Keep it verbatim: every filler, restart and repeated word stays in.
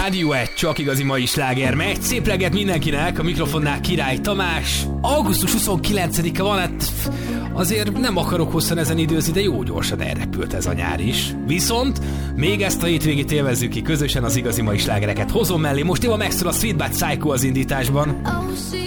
Rádió egy, csak igazi mai sláger megy. Szép reggelt mindenkinek, a mikrofonnál Király Tamás. augusztus huszonkilencedike van, hát azért nem akarok hosszan ezen időzni, de jó gyorsan elrepült ez a nyár is. Viszont még ezt a hétvégét élvezzük ki közösen, az igazi mai slágereket hozom mellé. Most éva megszól a Sweet But Psycho az indításban.